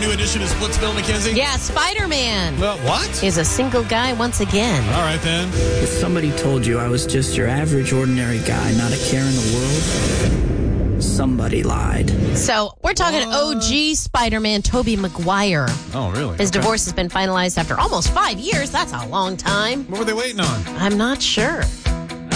new edition of Splitsville, Mackenzie? Yeah, Spider-Man Well, what? is a single guy once again. All right, then. If somebody told you I was just your average, ordinary guy, not a care in the world, somebody lied. So we're talking OG Spider-Man, Tobey Maguire. Oh, really? His Okay. divorce has been finalized after almost 5 years. That's a long time. What were they waiting on? I'm not sure.